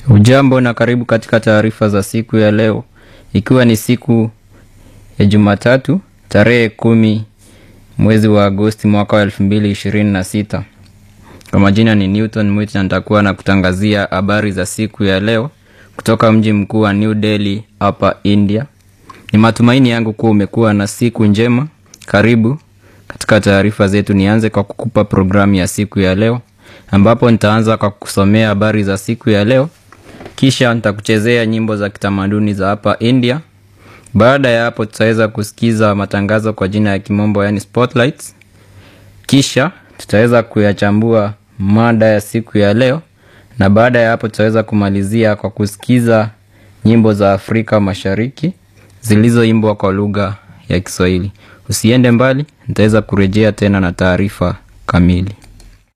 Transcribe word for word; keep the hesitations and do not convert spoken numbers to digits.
Ujambo na karibu katika taarifa za siku ya leo, ikiwa ni siku ya Jumatatu, tarehe kumi mwezi wa Agosti mwaka wa elfu mbili ishirini na sita. Kwa majina ni Newton Mwiti na nitakuwa na kutangazia habari za siku ya leo kutoka mji mkuu wa New Delhi hapa India. Ni matumaini yangu kuwa umekuwa na siku njema. Karibu katika taarifa zetu. Nianze kwa kukupa programu ya siku ya leo, ambapo nitaanza kwa kusomea habari za siku ya leo. Kisha nitakuchezea nyimbo za kitamaduni za hapa India. Baada ya hapo tutaweza kusikiza matangazo kwa jina ya kimombo, yani spotlights. Kisha tutaweza kuyachambua mada ya siku ya leo, na baada ya hapo tutaweza kumalizia kwa kusikiza nyimbo za Afrika Mashariki zilizoimbwa kwa lugha ya Kiswahili. Usiende mbali, nitaweza kurejea tena na taarifa kamili.